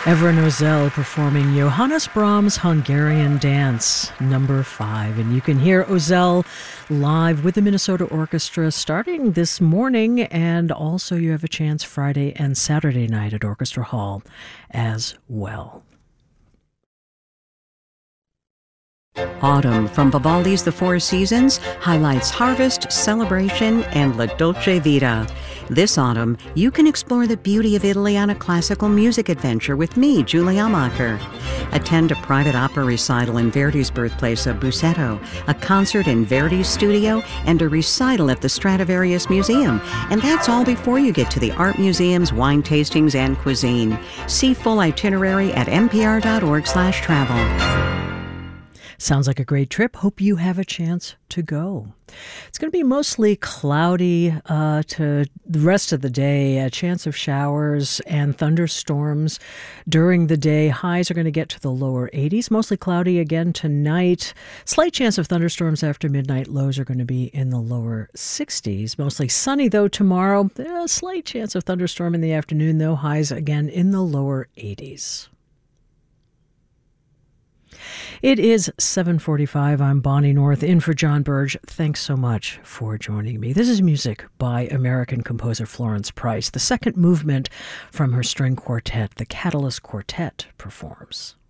Evren Özel performing Johannes Brahms' Hungarian Dance, number 5. And you can hear Özel live with the Minnesota Orchestra starting this morning, and also you have a chance Friday and Saturday night at Orchestra Hall as well. Autumn from Vivaldi's The Four Seasons highlights harvest, celebration, and La Dolce Vita. This autumn, you can explore the beauty of Italy on a classical music adventure with me, Julie Amacher. Attend a private opera recital in Verdi's birthplace of Busseto, a concert in Verdi's studio, and a recital at the Stradivarius Museum. And that's all before you get to the art museums, wine tastings, and cuisine. See full itinerary at npr.org/travel. Sounds like a great trip. Hope you have a chance to go. It's going to be mostly cloudy to the rest of the day. A chance of showers and thunderstorms during the day. Highs are going to get to the lower 80s. Mostly cloudy again tonight. Slight chance of thunderstorms after midnight. Lows are going to be in the lower 60s. Mostly sunny, though, tomorrow. A slight chance of thunderstorm in the afternoon, though. Highs again in the lower 80s. It is 7:45. I'm Bonnie North, in for John Burge. Thanks so much for joining me. This is music by American composer Florence Price. The second movement from her string quartet, the Catalyst Quartet, performs.